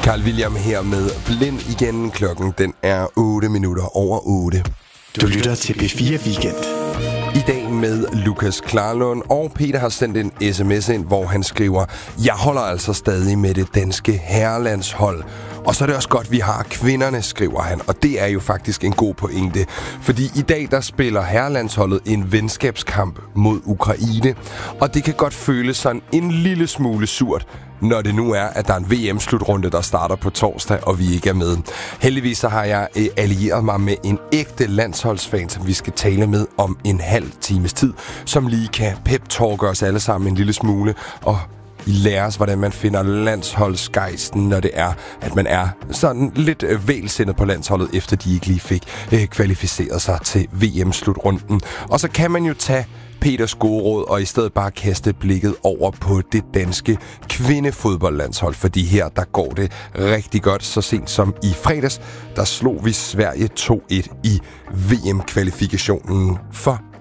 Carl William her med Blind igen. Klokken den er 8:08. Du lytter til P4 Weekend. I dag med Lukas Klarlund, og Peter har sendt en sms ind, hvor han skriver: Jeg holder altså stadig med det danske herrelandshold. Og så er det også godt, vi har kvinderne, skriver han. Og det er jo faktisk en god pointe. Fordi i dag, der spiller herrelandsholdet en venskabskamp mod Ukraine. Og det kan godt føles sådan en lille smule surt, når det nu er, at der er en VM-slutrunde, der starter på torsdag, og vi ikke er med. Heldigvis så har jeg allieret mig med en ægte landsholdsfan, som vi skal tale med om en halv times tid, som lige kan pep-talke os alle sammen en lille smule, og lære os, hvordan man finder landsholdsgejsten, når det er, at man er sådan lidt vælsindet på landsholdet, efter de ikke lige fik kvalificeret sig til VM-slutrunden. Og så kan man jo tage Peters gode råd og i stedet bare kaste blikket over på det danske kvindefodboldlandshold, fordi her, der går det rigtig godt. Så sent som i fredags, der slog vi Sverige 2-1 i VM-kvalifikationen for